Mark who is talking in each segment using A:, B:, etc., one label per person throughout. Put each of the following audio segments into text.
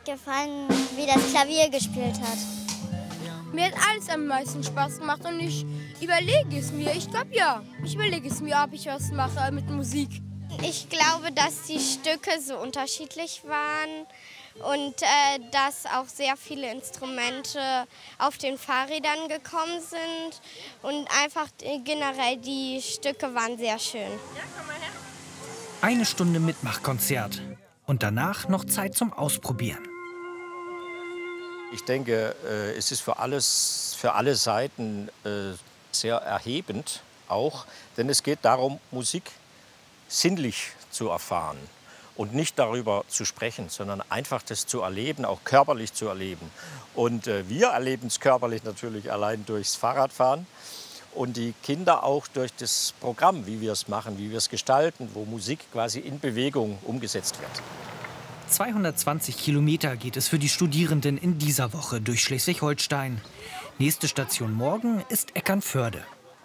A: gefallen, wie das Klavier gespielt hat.
B: Mir hat alles am meisten Spaß gemacht und ich überlege es mir. Ich glaube ja, ich überlege es mir, ob ich was mache mit Musik.
A: Ich glaube, dass die Stücke so unterschiedlich waren und dass auch sehr viele Instrumente auf den Fahrrädern gekommen sind und einfach generell die Stücke waren sehr schön.
B: Ja, komm mal her.
C: 1 Stunde Mitmachkonzert und danach noch Zeit zum Ausprobieren.
D: Ich denke, es ist für alle Seiten sehr erhebend auch, denn es geht darum, Musik sinnlich zu erfahren und nicht darüber zu sprechen, sondern einfach das zu erleben, auch körperlich zu erleben. Und wir erleben es körperlich natürlich allein durchs Fahrradfahren und die Kinder auch durch das Programm, wie wir es machen, wie wir es gestalten, wo Musik quasi in Bewegung umgesetzt wird.
C: 220 Kilometer geht es für die Studierenden in dieser Woche durch Schleswig-Holstein. Nächste Station morgen ist Eckernförde.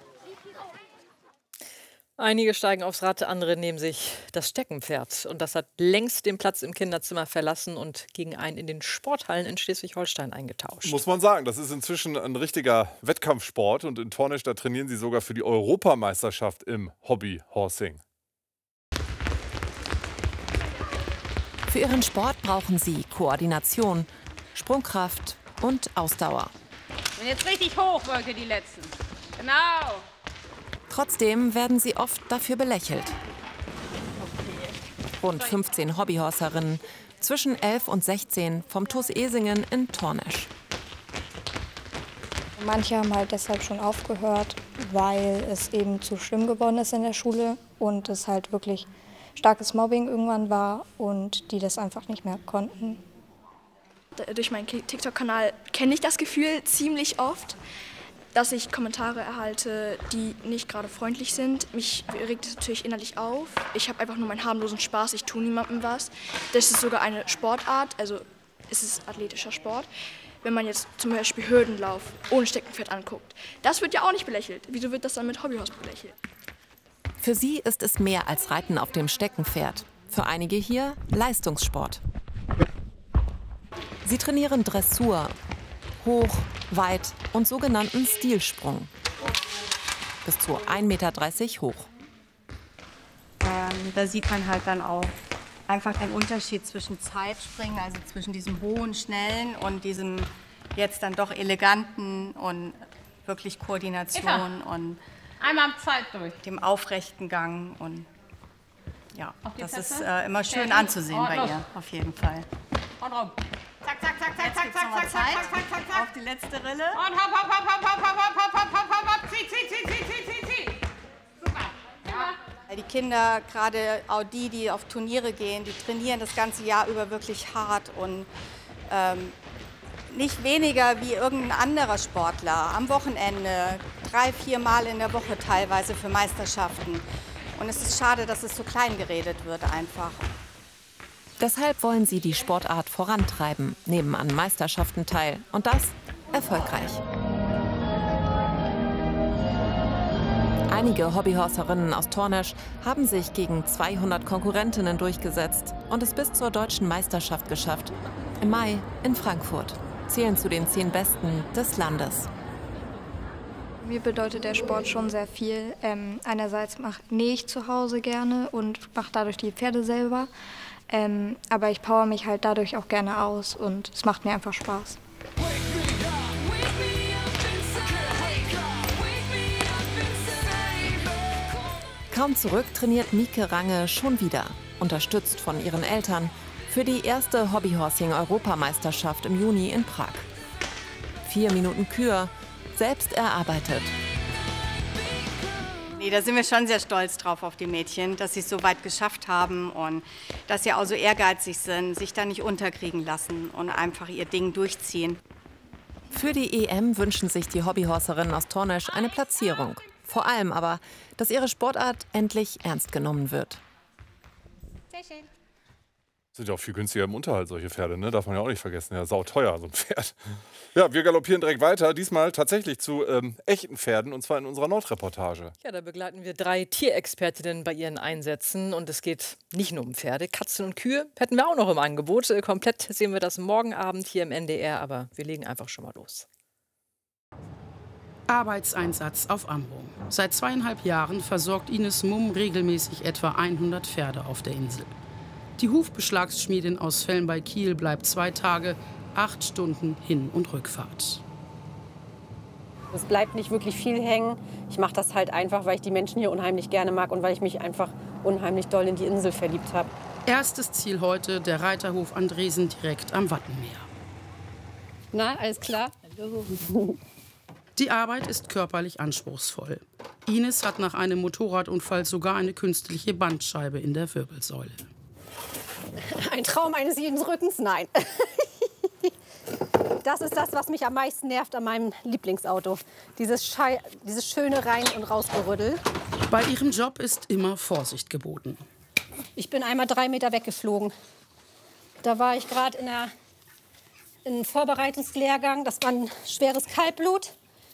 E: Einige steigen aufs Rad, andere nehmen sich das Steckenpferd. Und das hat längst den Platz im Kinderzimmer verlassen und gegen einen in den Sporthallen in Schleswig-Holstein eingetauscht.
F: Muss man sagen, das ist inzwischen ein richtiger Wettkampfsport. Und in Tornisch, da trainieren sie sogar für die Europameisterschaft im Hobbyhorsing.
G: Für ihren Sport brauchen sie Koordination, Sprungkraft und Ausdauer.
H: Und jetzt richtig hoch, wollte die letzten. Genau.
G: Trotzdem werden sie oft dafür belächelt. Rund 15 Hobbyhorserinnen zwischen 11 und 16 vom TuS Esingen in Tornisch.
I: Manche haben halt deshalb schon aufgehört, weil es eben zu schlimm geworden ist in der Schule und es halt wirklich starkes Mobbing irgendwann war und die das einfach nicht mehr konnten.
J: Durch meinen TikTok-Kanal kenne ich das Gefühl ziemlich oft, dass ich Kommentare erhalte, die nicht gerade freundlich sind. Mich regt es natürlich innerlich auf. Ich habe einfach nur meinen harmlosen Spaß, ich tue niemandem was. Das ist sogar eine Sportart, also es ist athletischer Sport. Wenn man jetzt zum Beispiel Hürdenlauf ohne Steckenpferd anguckt, das wird ja auch nicht belächelt. Wieso wird das dann mit Hobbyhorse belächelt?
G: Für sie ist es mehr als Reiten auf dem Steckenpferd. Für einige hier Leistungssport. Sie trainieren Dressur, Hoch-, Weit- und sogenannten Stilsprung. Bis zu 1,30 Meter hoch.
K: Da sieht man halt dann auch einfach den Unterschied zwischen Zeitspringen, also zwischen diesem hohen, schnellen und diesem jetzt dann doch eleganten und wirklich Koordination und
H: einmal Zeit durch.
K: Dem aufrechten Gang. Und ja, das ist immer schön anzusehen bei ihr, auf jeden Fall.
H: Und rum. Zack, zack, zack, zack,
K: Jetzt
H: zack,
K: gibt's
H: zack,
K: noch mal
H: zack,
K: Zeit.
H: zack, zack, zack, zack.
K: Auf die letzte Rille.
H: Und hopp, hopp, hopp, hopp, hopp, hopp, hopp, hopp, hopp, hopp, hopp. Zieh, zieh, zieh, zieh, zieh, zieh, zieh. Super. Ja.
K: Die Kinder, gerade auch die auf Turniere gehen, die trainieren das ganze Jahr über wirklich hart und nicht weniger wie irgendein anderer Sportler. Am Wochenende 3-, 4 Mal in der Woche teilweise für Meisterschaften. Und es ist schade, dass es so klein geredet wird einfach.
G: Deshalb wollen sie die Sportart vorantreiben, nehmen an Meisterschaften teil. Und das erfolgreich. Einige Hobbyhorserinnen aus Tornisch haben sich gegen 200 Konkurrentinnen durchgesetzt und es bis zur deutschen Meisterschaft geschafft. Im Mai in Frankfurt. Zählen zu den 10 Besten des Landes.
I: Mir bedeutet der Sport schon sehr viel. Einerseits nähe ich zu Hause gerne und mache dadurch die Pferde selber. Aber ich power mich halt dadurch auch gerne aus und es macht mir einfach Spaß.
G: Kaum zurück trainiert Mieke Range schon wieder, unterstützt von ihren Eltern, für die erste Hobbyhorsing-Europameisterschaft im Juni in Prag. 4 Minuten Kür, selbst erarbeitet.
K: Nee, da sind wir schon sehr stolz drauf auf die Mädchen, dass sie es so weit geschafft haben und dass sie auch so ehrgeizig sind, sich da nicht unterkriegen lassen und einfach ihr Ding durchziehen.
G: Für die EM wünschen sich die Hobbyhorserinnen aus Tornisch eine Platzierung. Vor allem aber, dass ihre Sportart endlich ernst genommen wird.
H: Sehr schön.
F: Sind ja auch viel günstiger im Unterhalt, solche Pferde, ne? Darf man ja auch nicht vergessen. Ja, sauteuer, so ein Pferd. Ja, wir galoppieren direkt weiter. Diesmal tatsächlich zu echten Pferden, und zwar in unserer Nordreportage.
E: Ja, da begleiten wir 3 Tierexpertinnen bei ihren Einsätzen. Und es geht nicht nur um Pferde, Katzen und Kühe hätten wir auch noch im Angebot. Komplett sehen wir das morgen Abend hier im NDR, aber wir legen einfach schon mal los.
L: Arbeitseinsatz auf Amrum. Seit 2,5 Jahren versorgt Ines Mumm regelmäßig etwa 100 Pferde auf der Insel. Die Hufbeschlagsschmiedin aus Velm bei Kiel bleibt 2 Tage, 8 Stunden Hin- und Rückfahrt.
M: Es bleibt nicht wirklich viel hängen. Ich mache das halt einfach, weil ich die Menschen hier unheimlich gerne mag und weil ich mich einfach unheimlich doll in die Insel verliebt habe.
L: Erstes Ziel heute der Reiterhof Andresen direkt am Wattenmeer.
M: Na, alles klar? Hallo.
L: Die Arbeit ist körperlich anspruchsvoll. Ines hat nach einem Motorradunfall sogar eine künstliche Bandscheibe in der Wirbelsäule.
M: Ein Traum eines jeden Rückens? Nein. Das ist das, was mich am meisten nervt an meinem Lieblingsauto. Dieses schöne Rein- und Rausgerüttel.
L: Bei ihrem Job ist immer Vorsicht geboten.
M: Ich bin einmal 3 Meter weggeflogen. Da war ich gerade in einem Vorbereitungslehrgang. Das war ein schweres Kaltblut.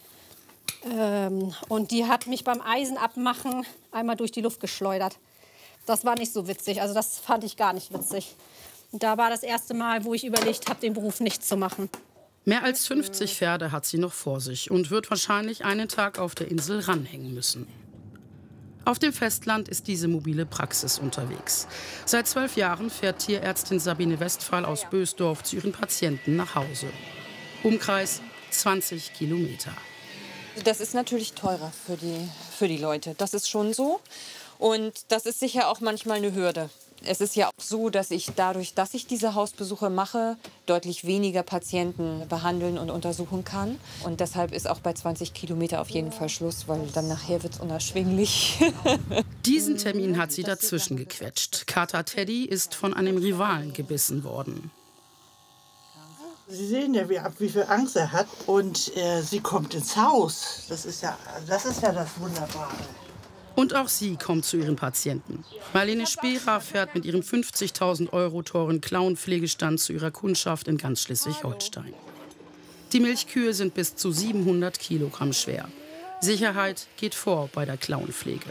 M: Und die hat mich beim Eisenabmachen einmal durch die Luft geschleudert. Das war nicht so witzig, also das fand ich gar nicht witzig. Und da war das erste Mal, wo ich überlegt habe, den Beruf nicht zu machen.
L: Mehr als 50 Pferde hat sie noch vor sich und wird wahrscheinlich einen Tag auf der Insel ranhängen müssen. Auf dem Festland ist diese mobile Praxis unterwegs. Seit 12 Jahren fährt Tierärztin Sabine Westphal aus Bösdorf zu ihren Patienten nach Hause. Umkreis 20 Kilometer.
N: Das ist natürlich teurer für die Leute, das ist schon so. Und das ist sicher auch manchmal eine Hürde. Es ist ja auch so, dass ich dadurch, dass ich diese Hausbesuche mache, deutlich weniger Patienten behandeln und untersuchen kann. Und deshalb ist auch bei 20 Kilometer auf jeden Fall Schluss, weil dann nachher wird es unerschwinglich.
L: Diesen Termin hat sie dazwischen gequetscht. Kater Teddy ist von einem Rivalen gebissen worden.
O: Sie sehen ja, wie viel Angst er hat. Und sie kommt ins Haus. Das ist ja das Wunderbare.
L: Und auch sie kommt zu ihren Patienten. Marlene Speerer fährt mit ihrem 50.000 € teuren Klauenpflegestand zu ihrer Kundschaft in ganz Schleswig-Holstein. Die Milchkühe sind bis zu 700 Kilogramm schwer. Sicherheit geht vor bei der Klauenpflege.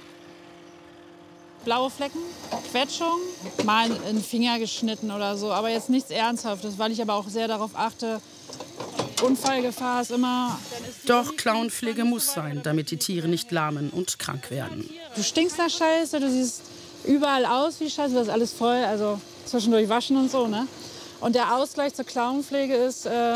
P: Blaue Flecken, Quetschung, mal in den Finger geschnitten oder so. Aber jetzt nichts Ernsthaftes, weil ich aber auch sehr darauf achte, Unfallgefahr ist immer...
L: Doch Klauenpflege muss sein, damit die Tiere nicht lahmen und krank werden.
P: Du stinkst nach Scheiße, du siehst überall aus wie Scheiße, das ist alles voll, also zwischendurch waschen und so, ne? Und der Ausgleich zur Klauenpflege ist,